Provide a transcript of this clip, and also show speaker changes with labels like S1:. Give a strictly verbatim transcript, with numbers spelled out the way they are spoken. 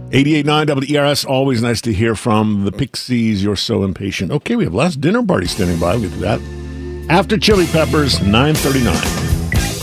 S1: eighty-eight point nine W E R S, always nice to hear from the Pixies. You're so impatient. Okay, we have Last Dinner Party standing by. We'll do that after Chili Peppers, nine thirty-nine.